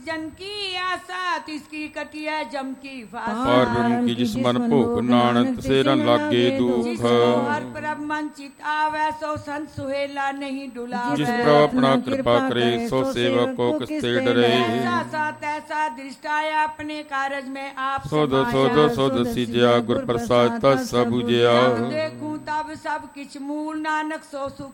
जन की आशा, तिसकी कटी है जम की भाषा। पार ब्रह्म की जिस मन भूख, नानक से न लागे दुख। जिसको हर प्रभ मन चित आवे, सो संत सुहेला नहीं डुलावे। जिस प्रभु अपना कृपा करे, सो सेवक को किससे डरे। ऐसा साथ ऐसा दृष्टाया, अपने कारज में आप सोद सिजया, गुर प्रसाद तस सब बुझया। देखूं तब सब किछ मूल, नानक सो सुख